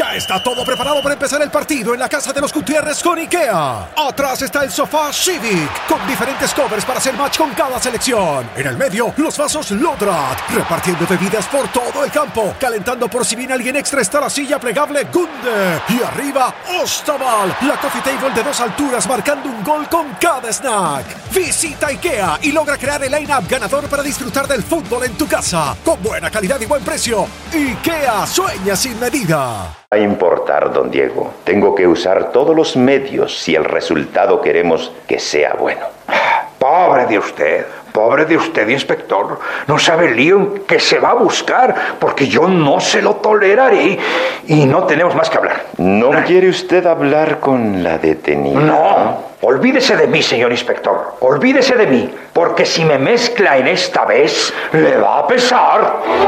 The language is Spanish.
Ya está todo preparado para empezar el partido en la casa de los Gutiérrez con IKEA. Atrás está el sofá Civic, con diferentes covers para hacer match con cada selección. En el medio, los vasos Lodrat, repartiendo bebidas por todo el campo. Calentando por si viene alguien extra está la silla plegable Gunde. Y arriba, Ostaval, la coffee table de 2 alturas marcando un gol con cada snack. Visita IKEA y logra crear el line-up ganador para disfrutar del fútbol en tu casa. Con buena calidad y buen precio. IKEA, sueña sin medida. A importar, don Diego. Tengo que usar todos los medios si el resultado queremos que sea bueno. Pobre de usted, inspector. No sabe el lío en que se va a buscar, porque yo no se lo toleraré y no tenemos más que hablar. ¿No quiere usted hablar con la detenida? No, olvídese de mí, señor inspector. Olvídese de mí, porque si me mezcla en esta vez, le va a pesar.